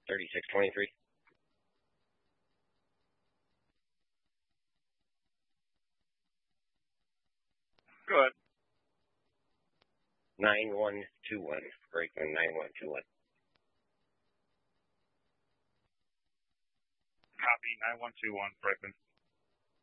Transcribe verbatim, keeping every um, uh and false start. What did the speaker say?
thirty-six twenty-three. Go ahead. nine one two one. Brakeman nine one two one. Copy nine one two one, Brakeman.